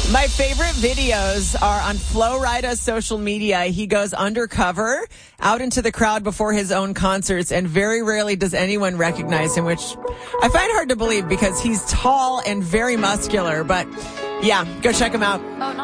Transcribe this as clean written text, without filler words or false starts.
My favorite videos are on Flo Rida's social media. He goes undercover out into the crowd before his own concerts, and very rarely does anyone recognize him, which I find hard to believe because he's tall and very muscular. But yeah, go check him out.